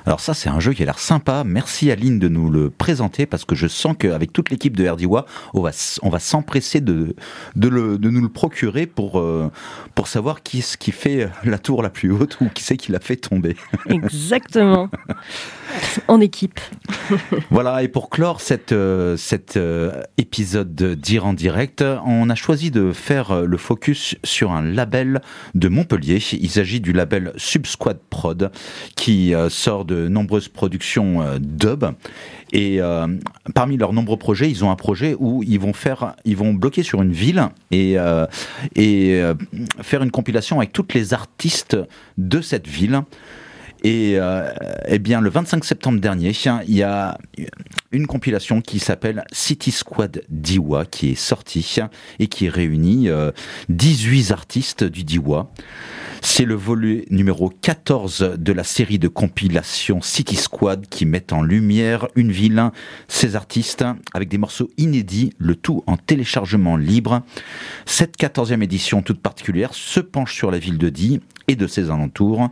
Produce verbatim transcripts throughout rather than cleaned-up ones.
Alors ça, c'est un jeu qui a l'air sympa. Merci Aline de nous le présenter parce que je sens qu'avec toute l'équipe de R D W A, on va, on va s'empresser de, de, le, de nous le procurer pour, euh, pour savoir qui est-ce qui fait la tour la plus haute ou qui c'est qui l'a fait tomber. Exactement. En équipe. Voilà, et pour clore cette, euh, cet euh, épisode de Dire en direct, on a choisi de faire le focus sur un label de Montpellier. Il s'agit du label Subsquad Prod qui euh, sort de de nombreuses productions euh, dub et euh, parmi leurs nombreux projets, ils ont un projet où ils vont faire, ils vont bloquer sur une ville et euh, et euh, faire une compilation avec toutes les artistes de cette ville. Et euh, eh bien, le vingt-cinq septembre dernier, il y a une compilation qui s'appelle City Squad D W A qui est sortie et qui réunit euh, dix-huit artistes du D W A. C'est le volet numéro quatorze de la série de compilations City Squad qui met en lumière une ville, ses artistes, avec des morceaux inédits, le tout en téléchargement libre. Cette quatorzième édition toute particulière se penche sur la ville de Die et de ses alentours.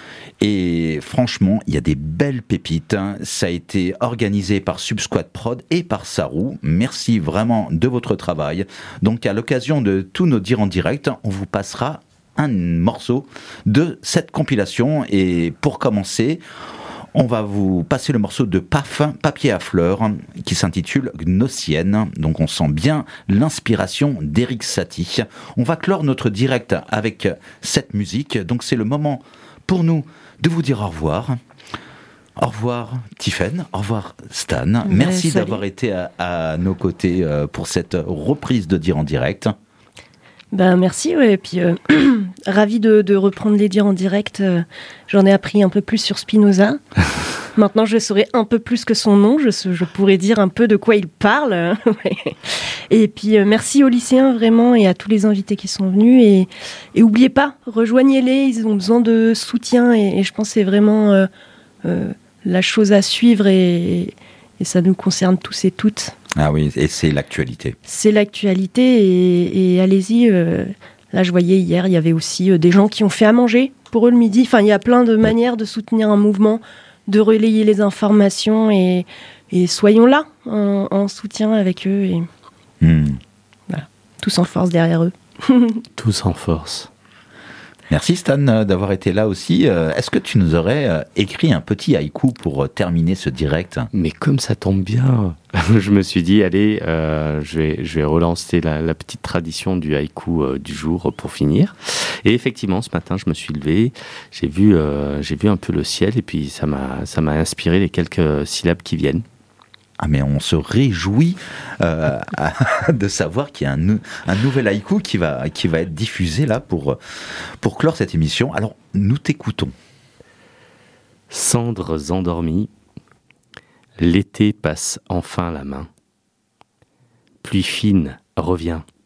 Et franchement, il y a des belles pépites. Ça a été organisé par Subsquad Prod et par Sarou. Merci vraiment de votre travail. Donc à l'occasion de tous nos Dire en direct, on vous passera un morceau de cette compilation. Et pour commencer, on va vous passer le morceau de Paf, Papier à fleurs, qui s'intitule Gnossienne. Donc on sent bien l'inspiration d'Eric Satie. On va clore notre direct avec cette musique. Donc c'est le moment pour nous de vous dire au revoir. Au revoir Tiffaine, au revoir Stan. Mais merci salut. D'avoir été à, à nos côtés euh, pour cette reprise de Dire en direct. Ben merci, ouais. Et puis euh, ravi de, de reprendre les Dire en direct. Euh, j'en ai appris un peu plus sur Spinoza. Maintenant, je saurai un peu plus que son nom. Je, je pourrais dire un peu de quoi il parle. Et puis, euh, merci aux lycéens vraiment et à tous les invités qui sont venus. Et, et oubliez pas, rejoignez-les. Ils ont besoin de soutien. Et, et je pense que c'est vraiment euh, euh, la chose à suivre. Et, et ça nous concerne tous et toutes. Ah oui, et c'est l'actualité. C'est l'actualité. Et, et allez-y. Euh, là, je voyais hier, il y avait aussi euh, des gens qui ont fait à manger pour eux le midi. Enfin, il y a plein de manières de soutenir un mouvement, de relayer les informations et, et soyons là en, en soutien avec eux et mmh. voilà, tous en force derrière eux. Tous en force. Merci Stan d'avoir été là aussi. Est-ce que tu nous aurais écrit un petit haïku pour terminer ce direct ? Mais comme ça tombe bien, je me suis dit, allez, euh, je, vais, je vais relancer la, la petite tradition du haïku euh, du jour pour finir. Et effectivement, ce matin, je me suis levé, j'ai vu, euh, j'ai vu un peu le ciel et puis ça m'a, ça m'a inspiré les quelques syllabes qui viennent. Ah mais on se réjouit euh, de savoir qu'il y a un, un nouvel haïku qui va, qui va être diffusé là pour, pour clore cette émission. Alors, nous t'écoutons. Cendres endormies, l'été passe enfin la main. Pluie fine, reviens.